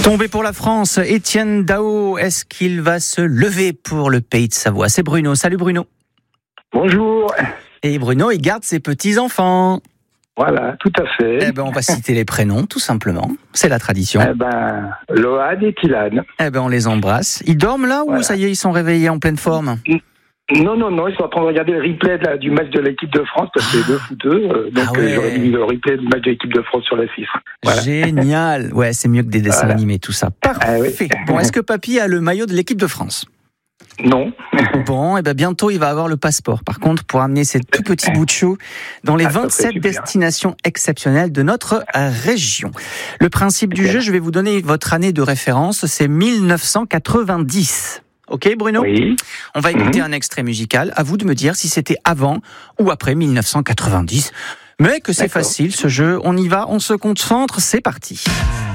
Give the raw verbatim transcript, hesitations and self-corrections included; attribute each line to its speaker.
Speaker 1: Tombé pour la France, Étienne Dao, est-ce qu'il va se lever pour le pays de Savoie? C'est Bruno. Salut Bruno.
Speaker 2: Bonjour.
Speaker 1: Et Bruno, il garde ses petits-enfants.
Speaker 2: Voilà, tout à fait.
Speaker 1: Eh ben, on va citer les prénoms, tout simplement. C'est la tradition.
Speaker 2: Eh ben, Lohan et Kylan.
Speaker 1: Eh ben, on les embrasse. Ils dorment là
Speaker 2: Voilà.
Speaker 1: ou ça y est, ils sont réveillés en pleine forme?
Speaker 2: Non, non, non, ils sont en train de regarder le replay de la- du match de l'équipe de France, parce que c'est deux footeux, euh, donc
Speaker 1: Ah ouais.
Speaker 2: euh, j'aurais mis le replay du match de l'équipe de France sur la six. Voilà.
Speaker 1: Génial. Ouais, c'est mieux que des dessins
Speaker 2: Voilà.
Speaker 1: animés, tout ça.
Speaker 2: Ah oui.
Speaker 1: Parfait. Bon, est-ce que papy a le maillot de l'équipe de France?
Speaker 2: Non.
Speaker 1: Bon, et ben bientôt il va avoir le passeport. Par contre, pour amener ces tout petits bouts de chou dans les
Speaker 2: Ah, ça serait
Speaker 1: vingt-sept
Speaker 2: super.
Speaker 1: destinations exceptionnelles de notre euh, région. Le principe du
Speaker 2: Ok.
Speaker 1: jeu, je vais vous donner votre année de référence, c'est mille neuf cent quatre-vingt-dix. Ok, Bruno?
Speaker 2: Oui.
Speaker 1: On va écouter
Speaker 2: Mhm.
Speaker 1: un extrait musical. À vous de me dire si c'était avant ou après mille neuf cent quatre-vingt-dix. Mais que c'est
Speaker 2: D'accord.
Speaker 1: facile ce jeu. On y va, on se concentre, c'est parti.